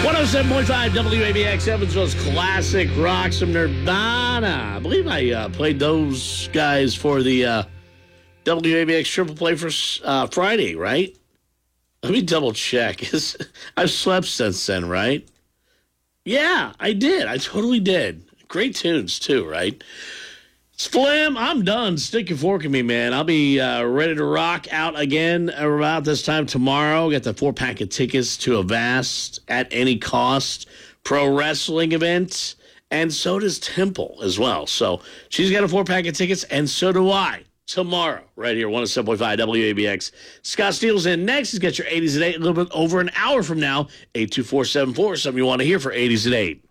107.5 WABX, Evansville's classic rock, some Nirvana. I believe I played those guys for the WABX Triple Play for Friday, right? Let me double check. I've slept since then, right? Yeah, I did. I totally did. Great tunes, too, right? Slim, I'm done. Stick your fork in me, man. I'll be ready to rock out again about this time tomorrow. Got the 4-pack of tickets to Avast at any cost pro wrestling event, and so does Temple as well. So she's got a 4-pack of tickets, and so do I. Tomorrow, right here, 107.5 WABX. Scott Steele's in next. He's got your 80s at 8, a little bit over an hour from now. 82474, something you want to hear for 80s at 8.